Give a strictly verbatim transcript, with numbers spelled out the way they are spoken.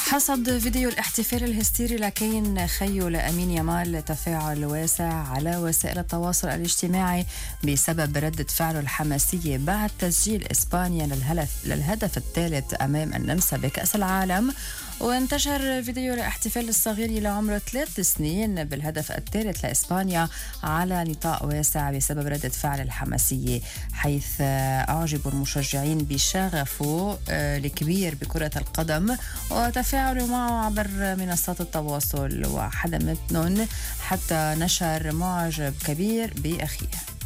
حصد فيديو الاحتفال الهستيري لكين خيو لأمين يامال تفاعل واسع على وسائل التواصل الاجتماعي بسبب ردة فعله الحماسية بعد تسجيل إسبانيا للهدف الثالث أمام النمسا بكأس العالم. وانتشر فيديو الاحتفال الصغير إلى عمره ثلاث سنين بالهدف الثالث لإسبانيا على نطاق واسع بسبب ردة فعل الحماسية، حيث أعجب المشجعين بشغفه الكبير بكرة القدم وتفاعلوا معه عبر منصات التواصل، وحدا منهم حتى نشر معجب كبير بأخيه.